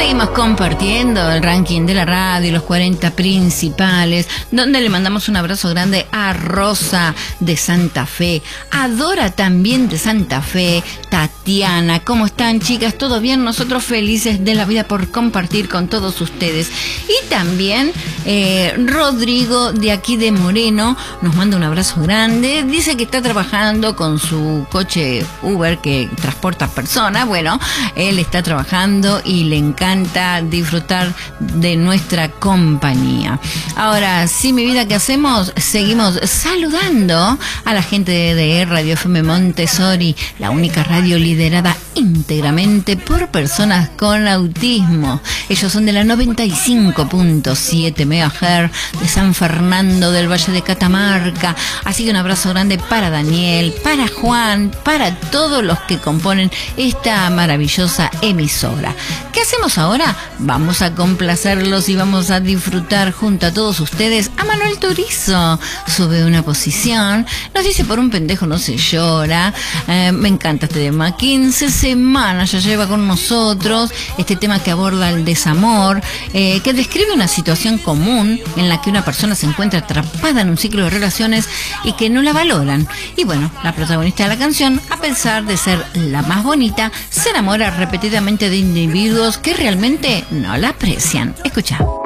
Seguimos compartiendo el ranking de la radio, los 40 principales, donde le mandamos un abrazo grande a Rosa de Santa Fe, a Dora también de Santa Fe, Tatiana. ¿Cómo están, chicas? ¿Todo bien? Nosotros felices de la vida por compartir con todos ustedes. Y también Rodrigo de aquí de Moreno nos manda un abrazo grande. Dice que está trabajando con su coche Uber que transporta personas. Bueno, él está trabajando y le encanta disfrutar de nuestra compañía. Ahora, sí, mi vida, ¿qué hacemos? Seguimos saludando a la gente de Radio FM Montessori, la única radio liderada íntegramente por personas con autismo. Ellos son de la 95.7 MHz de San Fernando del Valle de Catamarca. Así que un abrazo grande para Daniel, para Juan, para todos los que componen esta maravillosa emisora. ¿Qué hacemos ahora? Vamos a complacerlos y vamos a disfrutar junto a todos ustedes a Manuel Turizo. Sube una posición, nos dice: por un pendejo no se llora. Me encanta este tema. 15 semanas ya lleva con nosotros este tema que aborda el desamor, que describe una situación común en la que una persona se encuentra atrapada en un ciclo de relaciones y que no la valoran. Y bueno, la protagonista de la canción, a pesar de ser la más bonita, se enamora repetidamente de individuos que realmente no la aprecian. Escucha.